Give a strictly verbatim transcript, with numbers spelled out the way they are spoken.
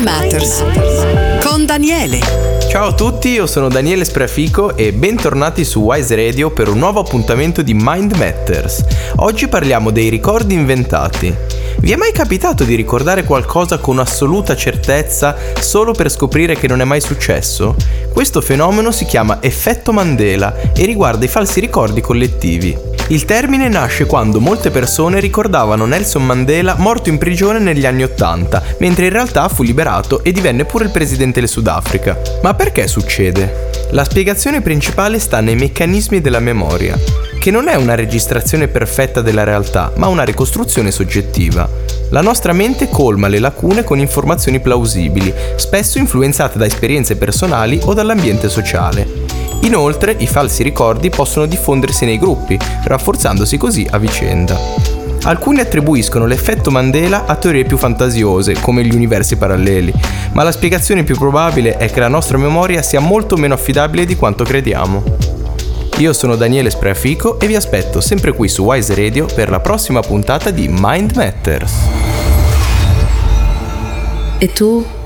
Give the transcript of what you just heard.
Matters con Daniele. Ciao a tutti, io sono Daniele Spreafico e bentornati su Wise Radio per un nuovo appuntamento di Mind Matters. Oggi parliamo dei ricordi inventati. Vi è mai capitato di ricordare qualcosa con assoluta certezza solo per scoprire che non è mai successo? Questo fenomeno si chiama effetto Mandela e riguarda i falsi ricordi collettivi. Il termine nasce quando molte persone ricordavano Nelson Mandela morto in prigione negli anni ottanta, mentre in realtà fu liberato e divenne pure il presidente del Sudafrica. Ma perché succede? La spiegazione principale sta nei meccanismi della memoria, che non è una registrazione perfetta della realtà, ma una ricostruzione soggettiva. La nostra mente colma le lacune con informazioni plausibili, spesso influenzate da esperienze personali o dall'ambiente sociale. Inoltre, i falsi ricordi possono diffondersi nei gruppi, rafforzandosi così a vicenda. Alcuni attribuiscono l'effetto Mandela a teorie più fantasiose, come gli universi paralleli, ma la spiegazione più probabile è che la nostra memoria sia molto meno affidabile di quanto crediamo. Io sono Daniele Spreafico e vi aspetto sempre qui su Wise Radio per la prossima puntata di Mind Matters. E tu?